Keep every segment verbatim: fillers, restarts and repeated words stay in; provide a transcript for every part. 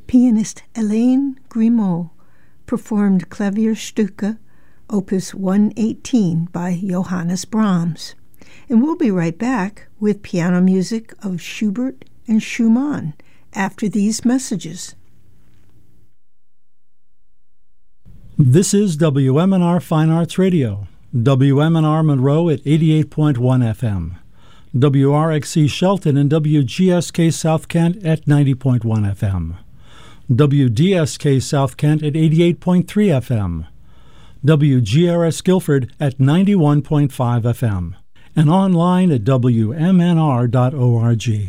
Pianist Hélène Grimaud performed Klavierstücke, Opus one eighteen by Johannes Brahms. And we'll be right back with piano music of Schubert and Schumann after these messages. This is W M N R Fine Arts Radio, W M N R Monroe at eighty-eight point one F M, W R X C Shelton and W G S K South Kent at ninety point one F M, W D S K South Kent at eighty-eight point three F M, W G R S Guilford at ninety-one point five F M, and online at W M N R dot org.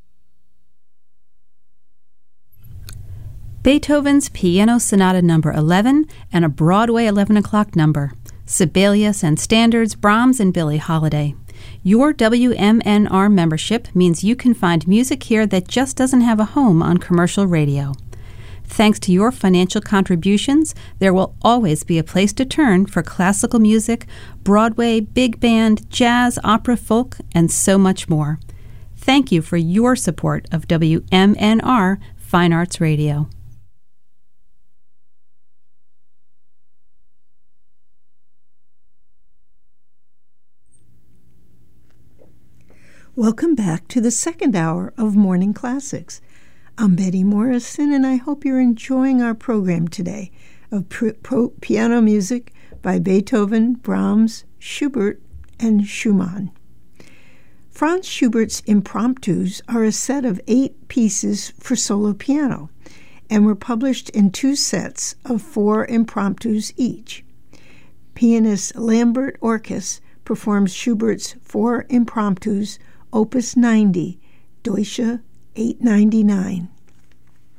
Beethoven's Piano Sonata Number eleven and a Broadway eleven o'clock number. Sibelius and Standards, Brahms and Billie Holiday. Your W M N R membership means you can find music here that just doesn't have a home on commercial radio. Thanks to your financial contributions, there will always be a place to turn for classical music, Broadway, big band, jazz, opera, folk, and so much more. Thank you for your support of W M N R Fine Arts Radio. Welcome back to the second hour of Morning Classics. I'm Betty Morrison, and I hope you're enjoying our program today of pro- pro- piano music by Beethoven, Brahms, Schubert, and Schumann. Franz Schubert's Impromptus are a set of eight pieces for solo piano and were published in two sets of four impromptus each. Pianist Lambert Orkes performs Schubert's four impromptus, Opus ninety, Deutsche eight ninety-nine.